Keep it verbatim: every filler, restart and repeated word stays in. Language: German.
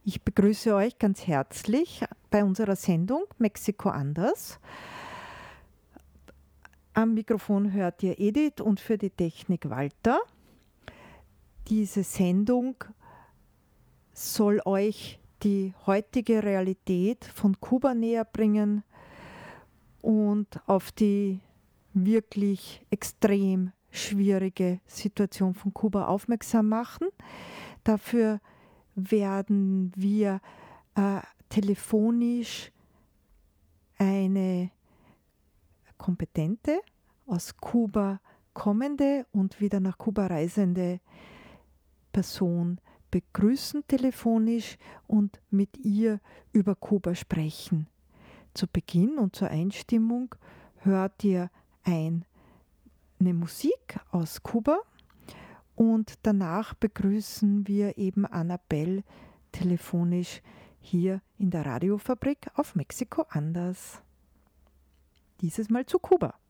Ich begrüße euch ganz herzlich bei unserer Sendung Mexiko anders. Am Mikrofon hört ihr Edith und für die Technik Walter. Diese Sendung soll euch die heutige Realität von Kuba näher bringen und auf die wirklich extrem schwierige Situation von Kuba aufmerksam machen. Dafür werden wir äh, telefonisch eine kompetente, aus Kuba kommende und wieder nach Kuba reisende Person begrüßen telefonisch und mit ihr über Kuba sprechen. Zu Beginn und zur Einstimmung hört ihr ein, eine Musik aus Kuba und danach begrüßen wir eben Annabelle telefonisch hier in der Radiofabrik auf Mexiko anders. Dieses Mal zu Kuba.